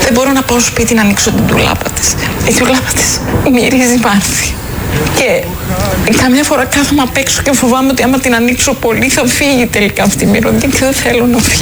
Δεν μπορώ να πάω σπίτι να ανοίξω την τουλάπα της. Η τουλάπα της μυρίζει βάρδι. Και καμιά φορά κάθομαι απ' έξω και φοβάμαι ότι άμα την ανοίξω πολύ θα φύγει τελικά αυτή η μυρωδιά και δεν θέλω να φύγει.